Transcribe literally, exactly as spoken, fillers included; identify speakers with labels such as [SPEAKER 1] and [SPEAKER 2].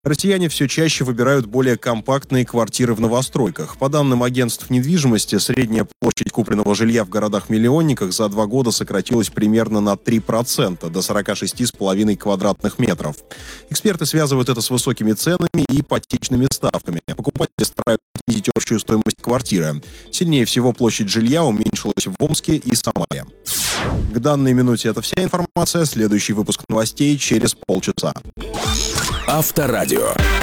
[SPEAKER 1] Россияне все чаще выбирают более компактные квартиры в новостройках. По данным агентств недвижимости, средняя площадь купленного жилья в городах-миллионниках за два года сократилась примерно на три процента, до сорок шесть целых пять десятых квадратных метров. Эксперты связывают это с высокими ценами и ипотечными ставками. Покупатели стараются снизить общую стоимость квартиры. Сильнее всего площадь жилья уменьшилась в Омске и Самаре. К данной минуте это вся информация. Следующий выпуск новостей через полчаса.
[SPEAKER 2] Авторадио.